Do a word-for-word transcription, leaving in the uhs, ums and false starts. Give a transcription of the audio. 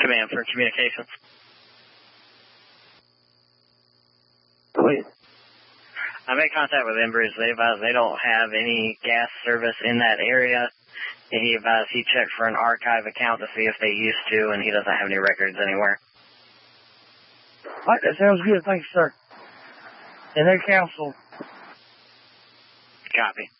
Command for communications. Please. I made contact with Enbridge. They advised they don't have any gas service in that area. And he advised he checked for an archive account to see if they used to, and he doesn't have any records anywhere. All right, that sounds good. Thank you, sir. And their counsel. Copy.